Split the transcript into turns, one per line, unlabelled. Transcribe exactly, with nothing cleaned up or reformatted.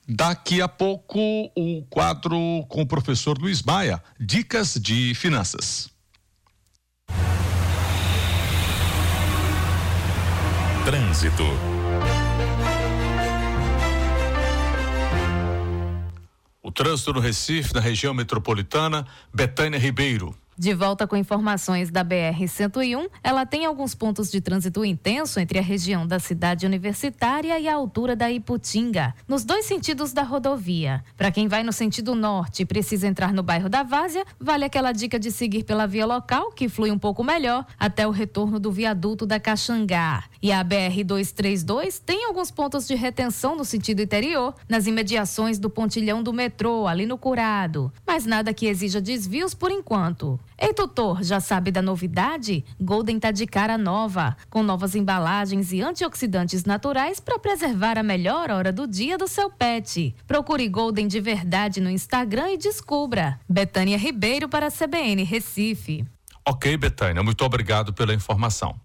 Daqui a pouco, o quadro com o professor Luiz Maia, Dicas de Finanças.
Trânsito.
O trânsito no Recife, na região metropolitana, Betânia Ribeiro.
De volta com informações da B R cento e um, ela tem alguns pontos de trânsito intenso entre a região da cidade universitária e a altura da Iputinga, nos dois sentidos da rodovia. Para quem vai no sentido norte e precisa entrar no bairro da Várzea, vale aquela dica de seguir pela via local, que flui um pouco melhor, até o retorno do viaduto da Caxangá. E a B R duzentos e trinta e dois tem alguns pontos de retenção no sentido interior, nas imediações do pontilhão do metrô, ali no Curado. Mas nada que exija desvios por enquanto. Ei, tutor, já sabe da novidade? Golden tá de cara nova, com novas embalagens e antioxidantes naturais para preservar a melhor hora do dia do seu pet. Procure Golden de verdade no Instagram e descubra. Betânia Ribeiro para a C B N Recife.
Ok, Betânia, muito obrigado pela informação.